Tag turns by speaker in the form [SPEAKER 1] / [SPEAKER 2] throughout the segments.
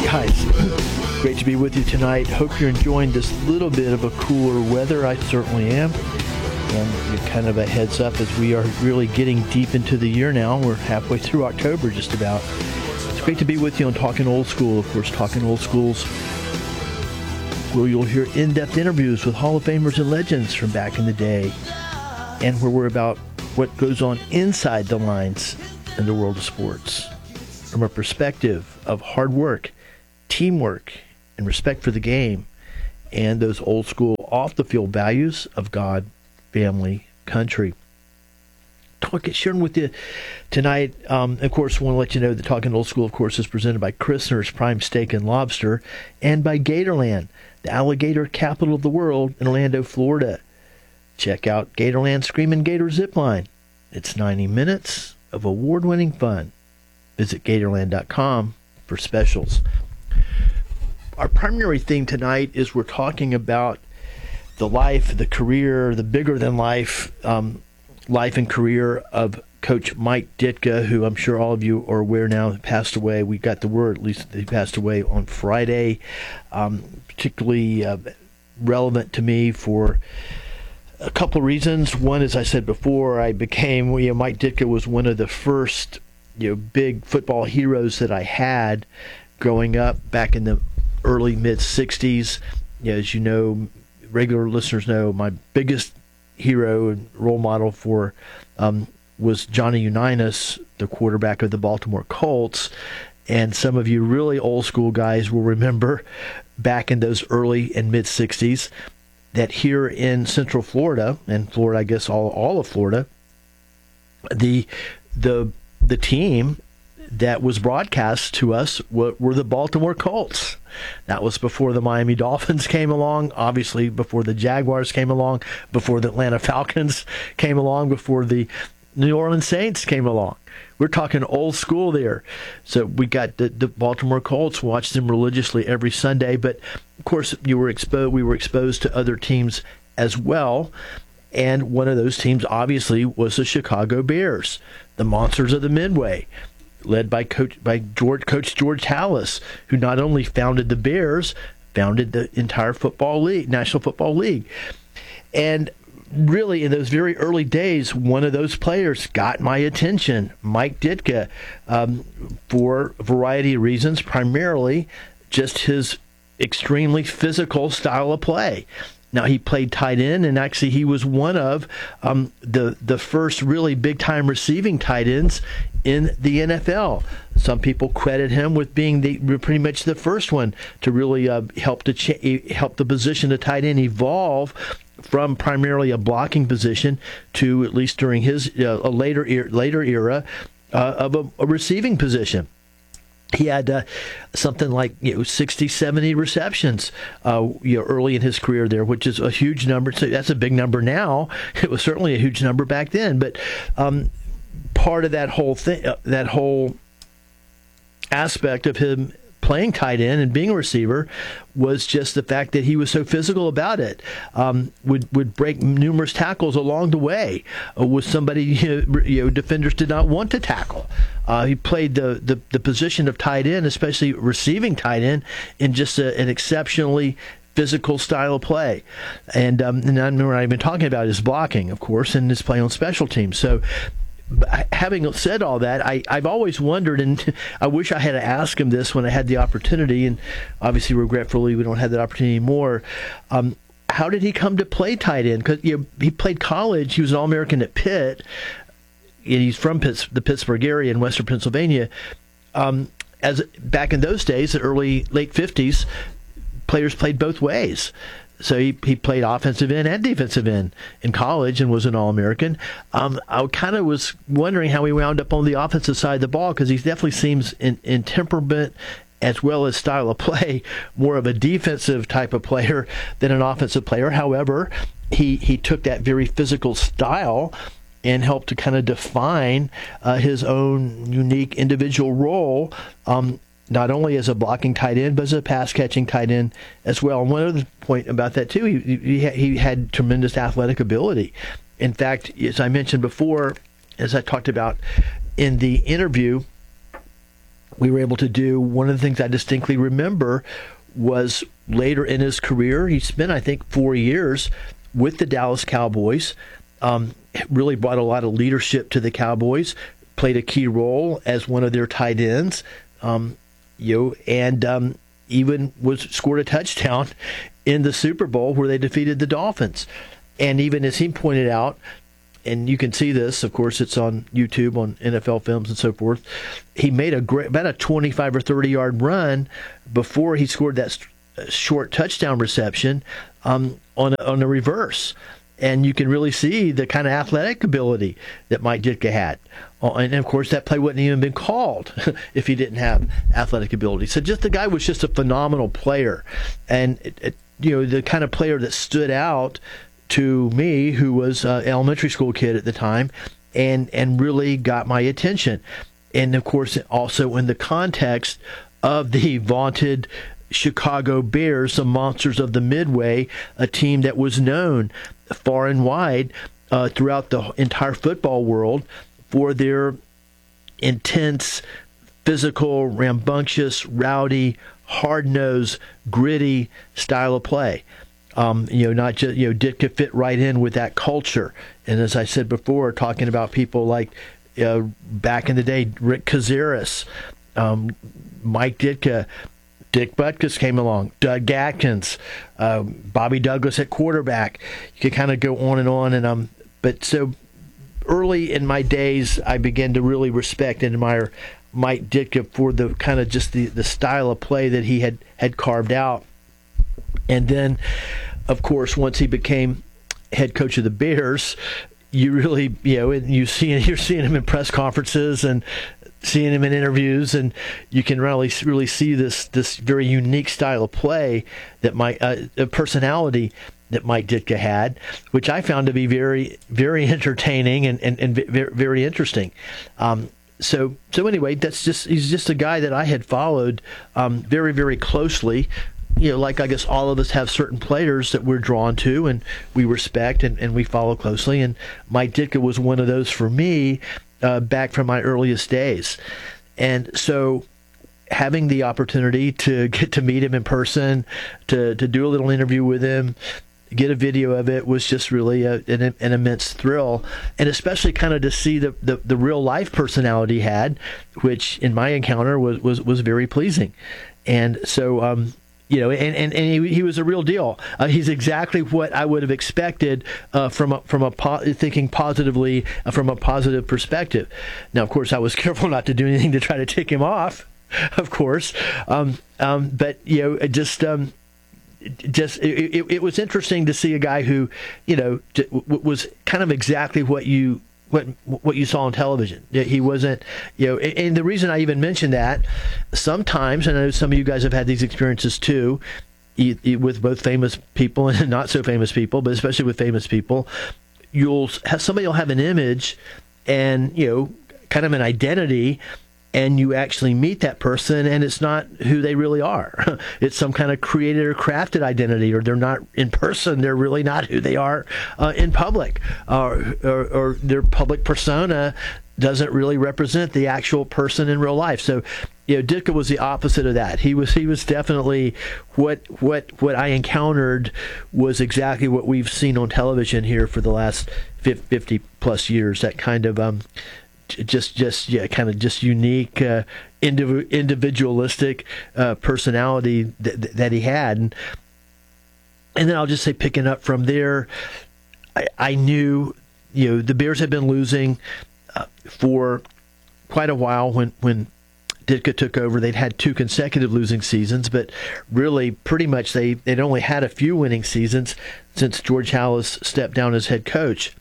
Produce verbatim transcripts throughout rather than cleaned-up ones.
[SPEAKER 1] Guys, great to be with you tonight. Hope you're enjoying this little bit of a cooler weather. I certainly am. And kind of a heads up as we are really getting deep into the year now. We're halfway through October just about. It's great to be with you on Talking Old School. Of course, Talking Old Schools, where you'll hear in-depth interviews with Hall of Famers and legends from back in the day, and where we're about what goes on inside the lines in the world of sports from a perspective of hard work, teamwork, and respect for the game, and those old school off-the-field values of God, family, country. Talk, sharing with you tonight, um, of course, I want to let you know that Talking Old School, of course, is presented by Christner's Prime Steak and Lobster and by Gatorland, the alligator capital of the world in Orlando, Florida. Check out Gatorland Screamin' Gator Zipline. It's ninety minutes of award-winning fun. Visit Gatorland dot com for specials. Our primary theme tonight is we're talking about the life, the career, the bigger-than-life um, life and career of Coach Mike Ditka, who I'm sure all of you are aware now passed away. We got the word, at least, that he passed away on Friday. Um, particularly uh, relevant to me for a couple of reasons. One, as I said before, I became, you know, Mike Ditka was one of the first, you know, big football heroes that I had growing up back in the early mid-sixties. You know, as you know, regular listeners know, my biggest hero and role model for um, was Johnny Unitas, the quarterback of the Baltimore Colts. And some of you really old school guys will remember back in those early and mid-sixties that here in Central Florida, and Florida, I guess all all of Florida, the the the team that was broadcast to us were, were the Baltimore Colts. That was before the Miami Dolphins came along, obviously before the Jaguars came along, before the Atlanta Falcons came along, before the New Orleans Saints came along. We're talking old school there. So we got the, the Baltimore Colts, watched them religiously every Sunday, but of course you were exposed. we were exposed to other teams as well. And one of those teams obviously was the Chicago Bears, the monsters of the Midway, led by Coach by George Coach George Halas, who not only founded the Bears, founded the entire football league, National Football League. And really, in those very early days, one of those players got my attention, Mike Ditka, um, for a variety of reasons, primarily just his extremely physical style of play. Now, he played tight end, and actually he was one of um, the the first really big-time receiving tight ends in the N F L. Some people credit him with being the pretty much the first one to really uh, help to cha- help the position of tight end evolve from primarily a blocking position to, at least during his uh, a later er- later era, uh, of a, a receiving position. He had uh, something like, you know, sixty, seventy receptions uh, you know, early in his career there, which is a huge number. So that's a big number now. It was certainly a huge number back then. But um, part of that whole thing, uh, that whole aspect of him playing tight end and being a receiver was just the fact that he was so physical about it. Um, would would break numerous tackles along the way uh, with somebody you know, you know defenders did not want to tackle. Uh, he played the, the the position of tight end, especially receiving tight end, in just a, an exceptionally physical style of play. And um, and I remember I've been talking about his blocking, of course, and his play on special teams. So, having said all that, I, I've always wondered, and I wish I had asked him this when I had the opportunity, and obviously, regretfully, we don't have that opportunity anymore. Um, how did he come to play tight end? Because you know, he played college. He was an All-American at Pitt. And he's from Pitts, the Pittsburgh area in Western Pennsylvania. Um, as back in those days, the early late fifties, players played both ways. So he, he played offensive end and defensive end in college and was an All-American. Um, I kind of was wondering how he wound up on the offensive side of the ball, because he definitely seems in, in temperament as well as style of play more of a defensive type of player than an offensive player. However, he, he took that very physical style and helped to kind of define uh, his own unique individual role, um, not only as a blocking tight end, but as a pass-catching tight end as well. And one other point about that, too, he, he, he had tremendous athletic ability. In fact, as I mentioned before, as I talked about in the interview, we were able to do. One of the things I distinctly remember was later in his career, he spent, I think, four years with the Dallas Cowboys, um, really brought a lot of leadership to the Cowboys, played a key role as one of their tight ends, um, you know, and um, even was scored a touchdown in the Super Bowl where they defeated the Dolphins. And even as he pointed out, and you can see this, of course, it's on YouTube, on N F L Films and so forth, he made a great, about a twenty-five or thirty-yard run before he scored that short touchdown reception um, on, a, on a reverse. And you can really see the kind of athletic ability that Mike Ditka had. Uh, and, of course, that play wouldn't even been called if he didn't have athletic ability. So just the guy was just a phenomenal player. And, it, it, you know, the kind of player that stood out to me, who was an elementary school kid at the time, and and really got my attention. And, of course, also in the context of the vaunted Chicago Bears, the monsters of the Midway, a team that was known far and wide uh, throughout the entire football world for their intense, physical, rambunctious, rowdy, hard-nosed, gritty style of play. Um, you know, not just, you know, Ditka fit right in with that culture. And as I said before, talking about people like uh, back in the day, Rick Cazares, um, Mike Ditka, Dick Butkus came along, Doug Atkins, uh, Bobby Douglas at quarterback. You could kind of go on and on. And um, but so early in my days, I began to really respect and admire Mike Ditka for the kind of just the, the style of play that he had, had carved out. And then, of course, once he became head coach of the Bears, you really, you know, you see, you're seeing him in press conferences and seeing him in interviews, and you can really, really see this this very unique style of play that my uh, personality that Mike Ditka had, which I found to be very, very entertaining and and, and very, very interesting. Um, so so anyway, that's just he's just a guy that I had followed um, very, very closely. You know, like I guess all of us have certain players that we're drawn to and we respect and, and we follow closely. And Mike Ditka was one of those for me uh, back from my earliest days. And so having the opportunity to get to meet him in person, to, to do a little interview with him, get a video of it was just really a, an, an immense thrill. And especially kind of to see the, the, the real life personality he had, which in my encounter was, was, was very pleasing. And so, um, You know, and, and, and he, he was a real deal. Uh, he's exactly what I would have expected uh, from a, from a po- thinking positively uh, from a positive perspective. Now, of course, I was careful not to do anything to try to tick him off, of course. Um, um, but you know, it just um, just it, it, it was interesting to see a guy who, you know, was kind of exactly what you. What what you saw on television. He wasn't, you know, and the reason I even mentioned that, sometimes, and I know some of you guys have had these experiences too, with both famous people and not so famous people, but especially with famous people, you'll have somebody will have an image and, you know, kind of an identity, and you actually meet that person and it's not who they really are. It's some kind of created or crafted identity, or they're not in person. They're really not who they are uh, in public, or, or, or their public persona doesn't really represent the actual person in real life. So, you know, Ditka was the opposite of that. He was he was definitely what what what I encountered was exactly what we've seen on television here for the last fifty plus years. That kind of um. Just, just yeah, kind of just unique, uh, indiv- individualistic uh, personality th- that he had, and, and then I'll just say, picking up from there, I, I knew, you know, the Bears had been losing uh, for quite a while when when Ditka took over. They'd had two consecutive losing seasons, but really, pretty much they they'd only had a few winning seasons since George Halas stepped down as head coach.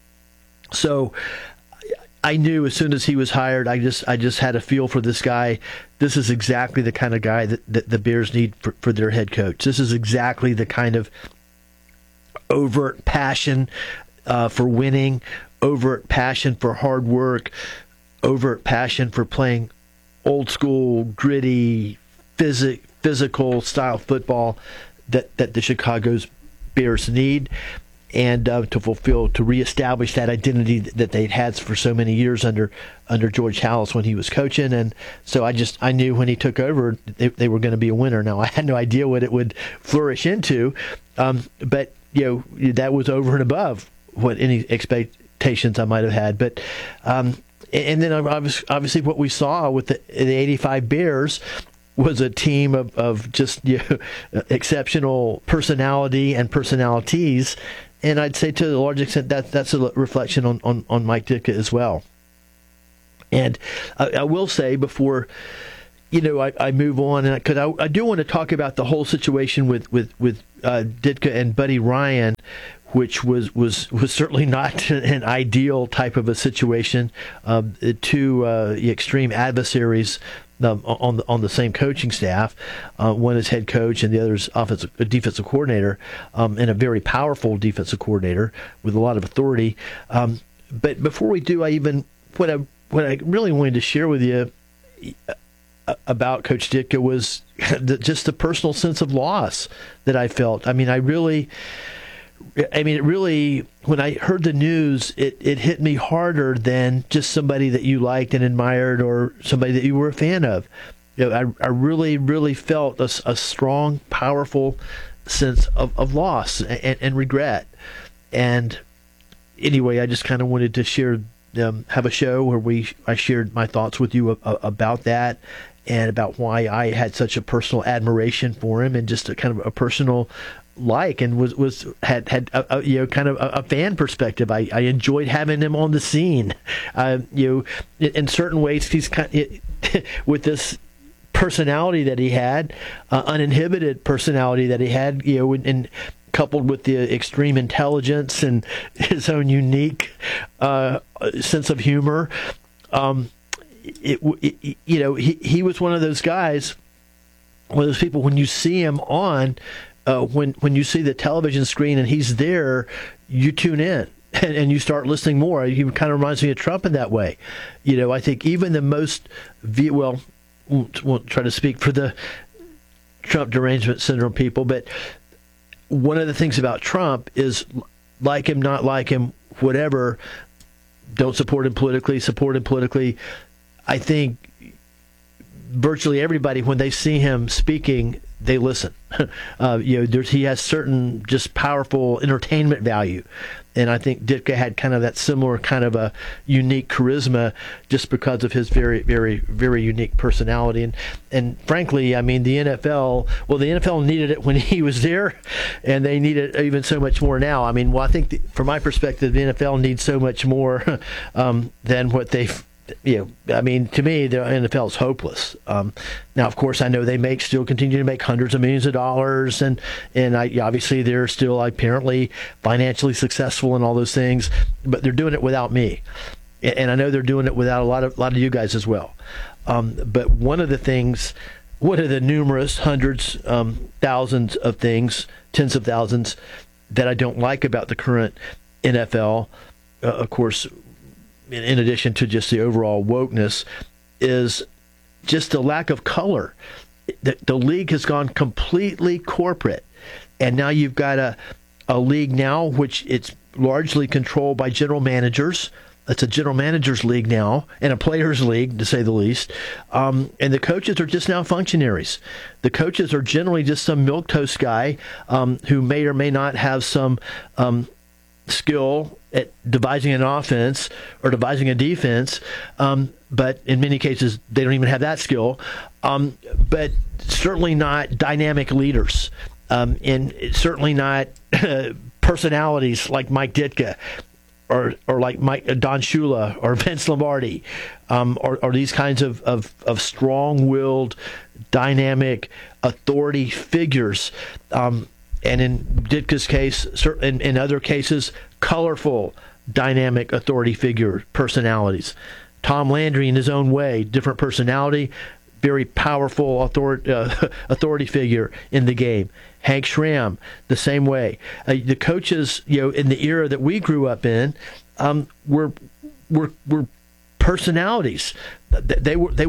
[SPEAKER 1] So I knew as soon as he was hired, I just I just had a feel for this guy. This is exactly the kind of guy that, that the Bears need for, for their head coach. This is exactly the kind of overt passion uh, for winning, overt passion for hard work, overt passion for playing old school, gritty, phys- physical style football that, that the Chicago's Bears need. and uh, to fulfill, to reestablish that identity that they'd had for so many years under under George Halas when he was coaching. And so I just I knew when he took over they, they were going to be a winner. Now I had no idea what it would flourish into, um, but you know that was over and above what any expectations I might have had. But um, and then obviously what we saw with the, the eighty-five Bears was a team of, of just you know, exceptional personality and personalities. And I'd say to a large extent that that's a reflection on, on, on Mike Ditka as well. And I, I will say before, you know, I, I move on, and because I, I, I do want to talk about the whole situation with with with uh, Ditka and Buddy Ryan, which was was was certainly not an ideal type of a situation. Um, two uh, extreme adversaries. Um, on the on the same coaching staff, uh, one is head coach and the other is offensive defensive coordinator, um, and a very powerful defensive coordinator with a lot of authority. Um, but before we do, I even what I what I really wanted to share with you about Coach Ditka was the, just the personal sense of loss that I felt. I mean, I really. I mean, it really, when I heard the news, it, it hit me harder than just somebody that you liked and admired or somebody that you were a fan of. You know, I, I really, really felt a, a strong, powerful sense of, of loss and, and regret. And anyway, I just kind of wanted to share, um, have a show where we I shared my thoughts with you a, a, about that and about why I had such a personal admiration for him and just a kind of a personal like and was was had had a, a, you know kind of a, a fan perspective. I, I enjoyed having him on the scene. Uh, you know, in certain ways, he's kind of, with this personality that he had, uh, uninhibited personality that he had. You know, and, and coupled with the extreme intelligence and his own unique uh, sense of humor. Um, it, it you know he he was one of those guys, one of those people when you see him on. Uh, when when you see the television screen and he's there, you tune in and, and you start listening more. He kind of reminds me of Trump in that way. You know, I think even the most, well, won't, won't try to speak for the Trump derangement syndrome people, but one of the things about Trump is like him, not like him, whatever, don't support him politically, support him politically. I think virtually everybody, when they see him speaking, they listen. Uh, you know, there's, he has certain just powerful entertainment value, and I think Ditka had kind of that similar kind of a unique charisma, just because of his very, very, very unique personality. And and frankly, I mean, the N F L. Well, the N F L needed it when he was there, and they need it even so much more now. I mean, well, I think the, from my perspective, the N F L needs so much more um, than what they've. You know, I mean, to me, the N F L is hopeless. Um, now, of course, I know they make still continue to make hundreds of millions of dollars, and and I, obviously they're still apparently financially successful and all those things, but they're doing it without me, and I know they're doing it without a lot of a lot of you guys as well. Um, but one of the things, one of the numerous hundreds, um, thousands of things, tens of thousands that I don't like about the current N F L, uh, of course. In addition to just the overall wokeness, is just the lack of color. The, the league has gone completely corporate, and now you've got a a league now which it's largely controlled by general managers. It's a general managers league now, and a players league, to say the least. Um, and the coaches are just now functionaries. The coaches are generally just some milquetoast guy um, who may or may not have some um, skill at devising an offense or devising a defense, um, but in many cases they don't even have that skill. Um, but certainly not dynamic leaders, um, and certainly not personalities like Mike Ditka, or or like Mike Don Shula or Vince Lombardi, um, or, or these kinds of of, of strong-willed, dynamic authority figures. Um, And in Ditka's case, in, in other cases, colorful, dynamic authority figure personalities. Tom Landry, in his own way, different personality, very powerful authority, uh, authority figure in the game. Hank Schramm, the same way. Uh, the coaches, you know, in the era that we grew up in, um, were were were personalities. They were they were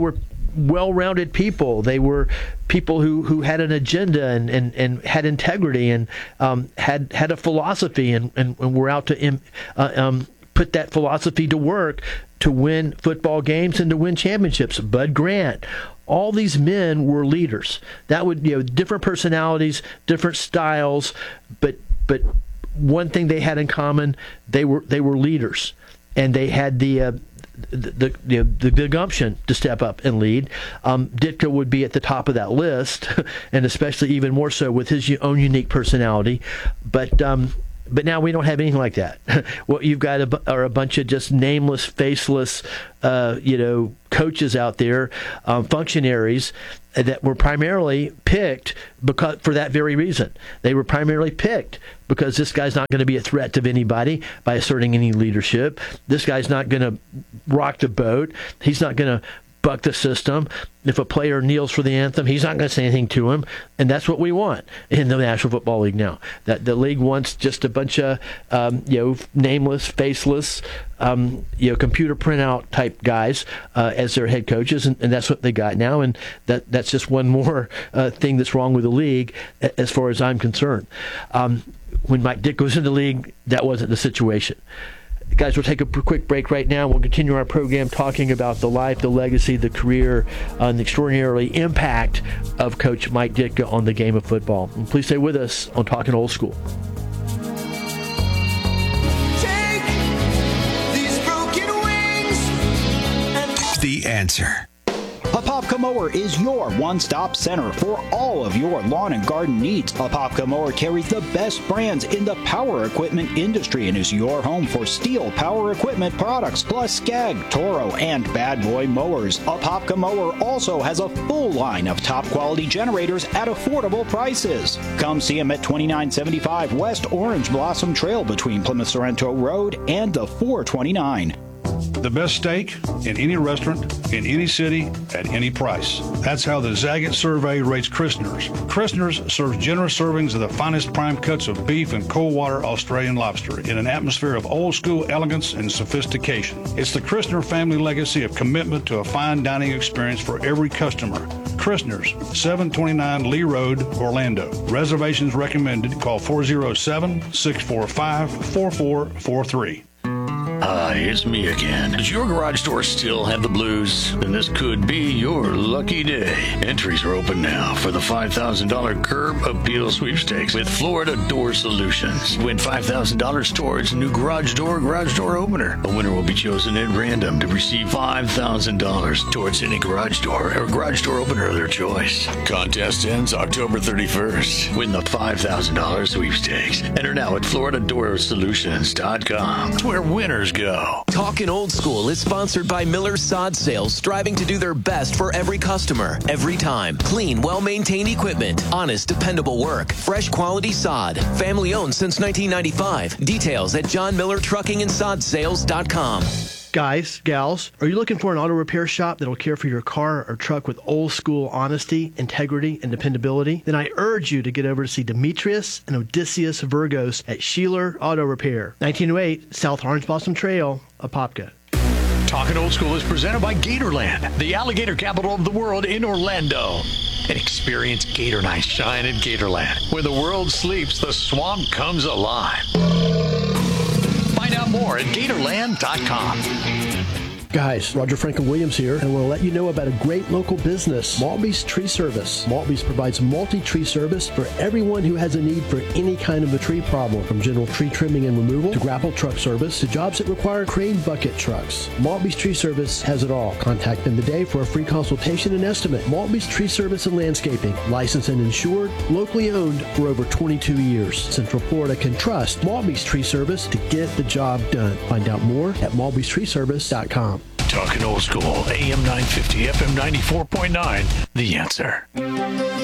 [SPEAKER 1] well-rounded people. They were people who, who had an agenda and, and, and had integrity and um, had had a philosophy and, and, and were out to im, uh, um, put that philosophy to work to win football games and to win championships. Bud Grant, all these men were leaders. That would, you know, different personalities, different styles, but but one thing they had in common, they were they were leaders, and they had the uh, the the, the the gumption to step up and lead. Um, Ditka would be at the top of that list, and especially even more so with his own unique personality. But um, But now we don't have anything like that. What you've got a, are a bunch of just nameless, faceless, uh, you know, coaches out there, um, functionaries that were primarily picked because for that very reason. They were primarily picked because this guy's not going to be a threat to anybody by asserting any leadership. This guy's not going to rock the boat. He's not going to buck the system. If a player kneels for the anthem, he's not going to say anything to him, and that's what we want in the National Football League now. That the league wants just a bunch of um, you know nameless, faceless, um, you know computer printout type guys uh, as their head coaches, and, and that's what they got now. And that that's just one more uh, thing that's wrong with the league, as far as I'm concerned. Um, when Mike Ditka was in the league, that wasn't the situation. Guys, we'll take a quick break right now. We'll continue our program talking about the life, the legacy, the career, uh, and the extraordinary impact of Coach Mike Ditka on the game of football. And please stay with us on Talking Old School.
[SPEAKER 2] Take these broken wings and
[SPEAKER 3] The Answer.
[SPEAKER 4] Apopka Mower is your one-stop center for all of your lawn and garden needs. Apopka Mower carries the best brands in the power equipment industry and is your home for Steel power equipment products, plus Skag, Toro, and Bad Boy mowers. Apopka Mower also has a full line of top-quality generators at affordable prices. Come see them at twenty-nine seventy-five West Orange Blossom Trail between Plymouth Sorrento Road and the four twenty-nine.
[SPEAKER 5] The best steak in any restaurant, in any city, at any price. That's how the Zagat survey rates Christner's. Christner's serves generous servings of the finest prime cuts of beef and cold water Australian lobster in an atmosphere of old school elegance and sophistication. It's the Christner family legacy of commitment to a fine dining experience for every customer. Christner's, seven twenty-nine Lee Road, Orlando. Reservations recommended. Call four oh seven, six four five, four four four three.
[SPEAKER 6] Hi, it's me again. Does your garage door still have the blues? Then this could be your lucky day. Entries are open now for the five thousand dollars Curb Appeal Sweepstakes with Florida Door Solutions. Win five thousand dollars towards a new garage door, garage door opener. A winner will be chosen at random to receive five thousand dollars towards any garage door or garage door opener of their choice. Contest ends October thirty-first. Win the five thousand dollars sweepstakes. Enter now at Florida Door Solutions dot com. It's where winners go.
[SPEAKER 7] Talking Old School is sponsored by Miller Sod Sales, striving to do their best for every customer, every time. Clean, well-maintained equipment, honest, dependable work, fresh quality sod, family owned since nineteen ninety-five. Details at john miller trucking and sod sales dot com.
[SPEAKER 1] Guys, gals, are you looking for an auto repair shop that'll care for your car or truck with old school honesty, integrity, and dependability? Then I urge you to get over to see Demetrius and Odysseus Virgos at Sheeler Auto Repair, nineteen oh eight South Orange Blossom Trail, Apopka.
[SPEAKER 6] Talking Old School is presented by Gatorland, the alligator capital of the world in Orlando. And experience Gator Night Shine in Gatorland. Where the world sleeps, the swamp comes alive. Find out more at gatorland dot com.
[SPEAKER 8] Guys, Roger Franklin Williams here, and I want to let you know about a great local business, Maltby's Tree Service. Maltby's provides multi-tree service for everyone who has a need for any kind of a tree problem, from general tree trimming and removal to grapple truck service to jobs that require crane bucket trucks. Maltby's Tree Service has it all. Contact them today for a free consultation and estimate. Maltby's Tree Service and Landscaping, licensed and insured, locally owned for over twenty-two years. Central Florida can trust Maltby's Tree Service to get the job done. Find out more at maltby's tree service dot com.
[SPEAKER 6] Talking Old School, A M nine fifty, F M ninety-four point nine, The Answer.